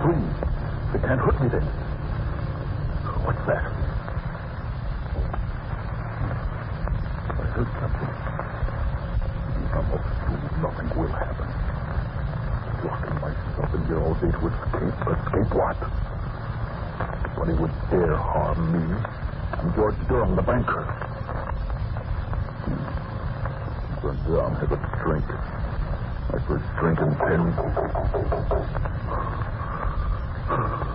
free. They can't hurt me then. What's that? I heard something. I'm a fool. Nothing will happen. Locking myself in here all day to escape. Escape what? Nobody would dare harm me. I'm George Durham, the banker. Durham has a drink. My first drink in 10.